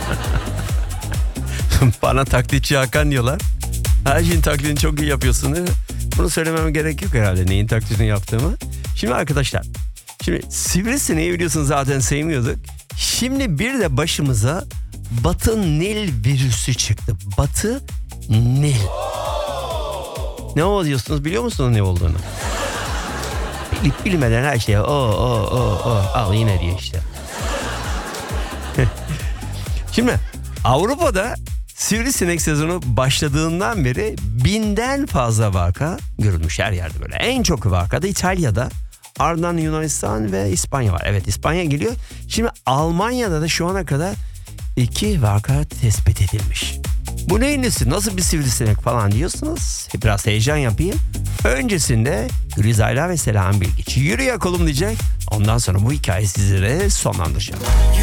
Bana taklitçi Hakan diyorlar. Her şeyin taklidini çok iyi yapıyorsun değil mi? Bunu söylememe gerek yok herhalde neyin taklidini yaptığımı. Şimdi arkadaşlar, sivrisineği biliyorsunuz zaten sevmiyorduk. Şimdi bir de başımıza Batı Nil virüsü çıktı. Batı Nil. Ne o diyorsunuz, biliyor musunuz ne olduğunu? Bilmeden her şeye al yine diye işte. Şimdi Avrupa'da sivrisinek sezonu başladığından beri 1000'den fazla vaka görülmüş her yerde böyle. En çok vaka da İtalya'da, ardından Yunanistan ve İspanya var. Evet, İspanya geliyor. Şimdi Almanya'da da şu ana kadar 2 vaka tespit edilmiş. Bu neyin nesi? Nasıl bir sivrisinek falan diyorsunuz? Biraz heyecan yapayım. Öncesinde Gülizayla ve Selahan Bilgiç. Yürü yakalım diyecek. Ondan sonra bu hikayeyi sizlere sonlandıracağım.